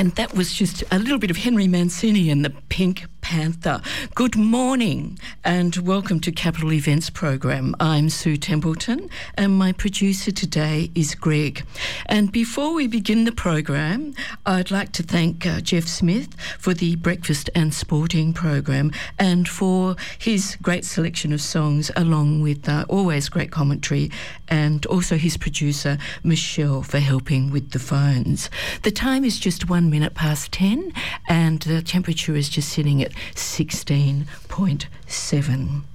And that was just a little bit of Henry Mancini and the Pink Panther. Good morning and welcome to Capital Events Program. I'm Sue Templeton and my producer today is Greg. And before we begin the program, I'd like to thank Jeff Smith for the Breakfast and Sporting program and for his great selection of songs along with always great commentary, and also his producer Michelle for helping with the phones. The time is just 1 minute past 10 and the temperature is just sitting at 16.7.